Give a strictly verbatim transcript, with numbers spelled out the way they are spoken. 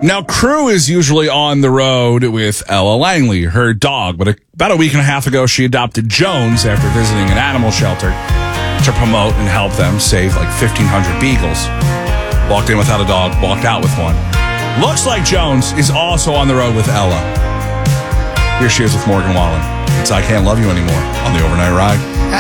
Now, Crew is usually on the road with Ella Langley, her dog, but about a week and a half ago, she adopted Jones after visiting an animal shelter to promote and help them save like fifteen hundred beagles. Walked in without a dog, walked out with one. Looks like Jones is also on the road with Ella. Here she is with Morgan Wallen. It's I Can't Love You Anymore on the Overnight Ride.